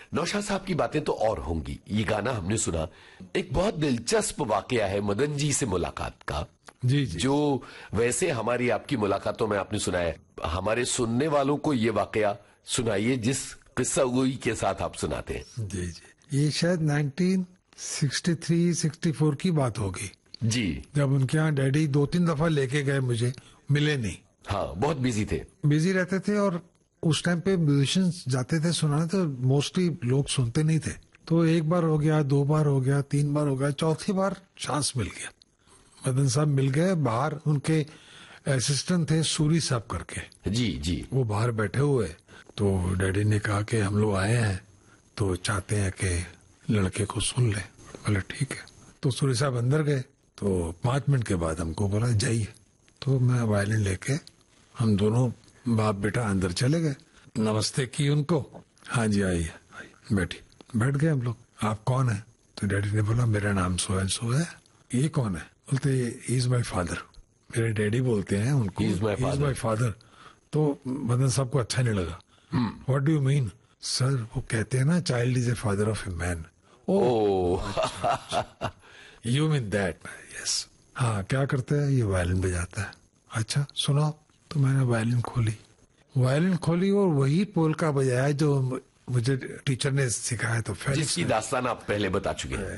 नौशाद साहब की बातें तो और होंगी। ये गाना हमने सुना, एक बहुत दिलचस्प वाकया है मदन जी से मुलाकात का। जी जी। जो वैसे हमारी आपकी मुलाकातों में आपने सुनाया, हमारे सुनने वालों को ये वाकया सुनाइए जिस किस्सा गोई के साथ आप सुनाते हैं। जी जी, ये शायद 1963-64 की बात होगी जी। जब उनके यहाँ डैडी 2-3 दफा लेके गए, मुझे मिले नहीं। हाँ, बहुत बिजी थे। बिजी रहते थे और उस टाइम पे म्यूजिशियंस जाते थे सुनाने, तो मोस्टली लोग सुनते नहीं थे। तो एक बार हो गया, 2 बार हो गया, 3 बार हो गया, चौथी बार चांस मिल गया। मदन साहब मिल गए बाहर, उनके असिस्टेंट थे सूरी साहब करके। जी जी। वो बाहर बैठे हुए, तो डैडी ने कहा कि हम लोग आए हैं तो चाहते हैं कि लड़के को सुन ले। बोले ठीक है। तो सूरी साहब अंदर गए, तो 5 मिनट के बाद हमको बोला जाइए। तो मैं वायलिन लेके हम दोनों बाप बेटा अंदर चले गए। नमस्ते की उनको, हाँ जी आइए, बैठ गए हम लोग। आप कौन है? तो डैडी ने बोला मेरा नाम सो एंड सो है। ये कौन है? बोलते इज माई फादर। मेरे डैडी बोलते हैं उनको इज माई फादर। तो मदन साहब को अच्छा नहीं लगा। What do you mean? Sir वो कहते हैं ना, child is a father of a man. Oh, you mean that? Yes. हाँ, क्या करते हैं? ये वायलिन बजाता है। अच्छा सुनाओ। तो मैंने वायलिन खोली और वही पोलका बजाया जो मुझे टीचर ने सिखाया। तो जिसकी दास्तान आप पहले बता चुके हैं।